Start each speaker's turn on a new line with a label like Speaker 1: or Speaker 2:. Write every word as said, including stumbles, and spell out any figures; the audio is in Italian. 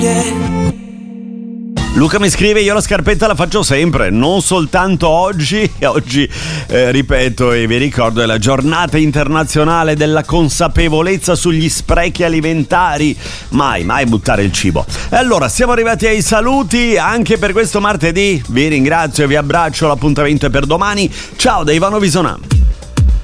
Speaker 1: Luca mi scrive: io la scarpetta la faccio sempre, non soltanto oggi. Oggi, eh, ripeto e vi ricordo, è la giornata internazionale della consapevolezza sugli sprechi alimentari. Mai, mai buttare il cibo. E allora, siamo arrivati ai saluti anche per questo martedì. Vi ringrazio e vi abbraccio, l'appuntamento è per domani. Ciao da Ivano Visonà.